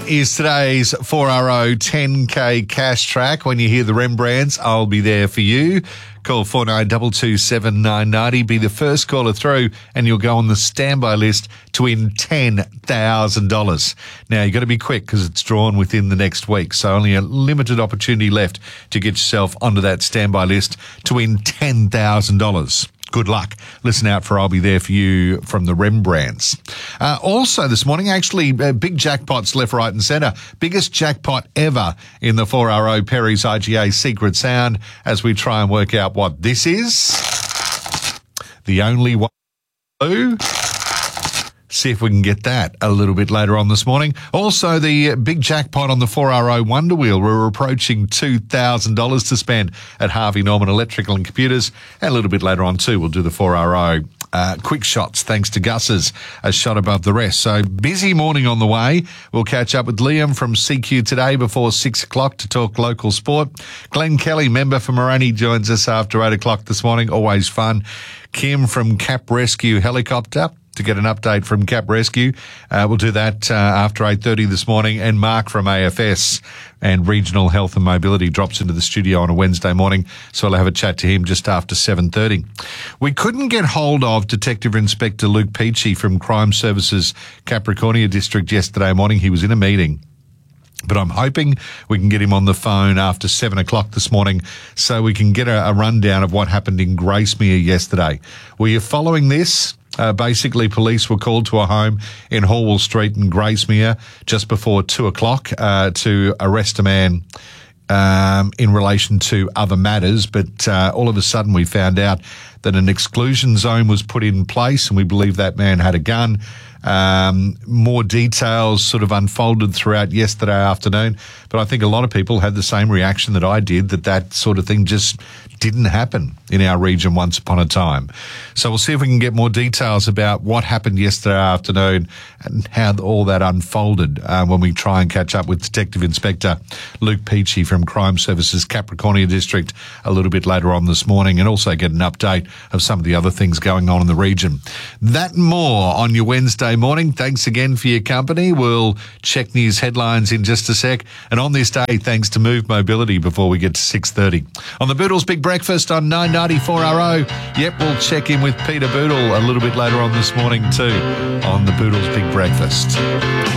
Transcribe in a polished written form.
is today's 4RO 10K cash track. When you hear the Rembrandts, I'll be there for you. Call 49227990. Be the first caller through and you'll go on the standby list to win $10,000. Now, you've got to be quick because it's drawn within the next week. So only a limited opportunity left to get yourself onto that standby list to win $10,000. Good luck. Listen out for I'll Be There For You from the Rembrandts. Also this morning, actually, big jackpots left, right and centre. Biggest jackpot ever in the 4RO Perry's IGA Secret Sound as we try and work out what this is. The only one. See if we can get that a little bit later on this morning. Also, the big jackpot on the 4RO Wonder Wheel. We're approaching $2,000 to spend at Harvey Norman Electrical and Computers. And a little bit later on too, we'll do the 4RO quick shots, thanks to Gus's, a shot above the rest. So busy morning on the way. We'll catch up with Liam from CQ today before 6 o'clock to talk local sport. Glenn Kelly, member for Moroni, joins us after 8 o'clock this morning. Always fun. Kim from Cap Rescue Helicopter to get an update from Cap Rescue. We'll do that after 8:30 this morning. And Mark from AFS and Regional Health and Mobility drops into the studio on a Wednesday morning, so I'll have a chat to him just after 7:30. We couldn't get hold of Detective Inspector Luke Peachy from Crime Services Capricornia District yesterday morning. He was in a meeting, but I'm hoping we can get him on the phone after 7 o'clock this morning so we can get a rundown of what happened in Gracemere yesterday. Were you following this? Basically, police were called to a home in Horwell Street in Gracemere just before 2 o'clock to arrest a man in relation to other matters. But all of a sudden we found out that an exclusion zone was put in place and we believe that man had a gun. More details sort of unfolded throughout yesterday afternoon, but I think a lot of people had the same reaction that I did, that sort of thing just didn't happen in our region once upon a time. So we'll see if we can get more details about what happened yesterday afternoon and how all that unfolded when we try and catch up with Detective Inspector Luke Peachy from Crime Services Capricornia District a little bit later on this morning, and also get an update of some of the other things going on in the region. That and more on your Wednesday morning. Thanks again for your company. We'll check news headlines in just a sec. And on this day, thanks to Move Mobility before we get to 6:30. On the Boodles Big Breakfast on 994 RO. Yep, we'll check in with Peter Boodle a little bit later on this morning too on the Boodles Big Breakfast.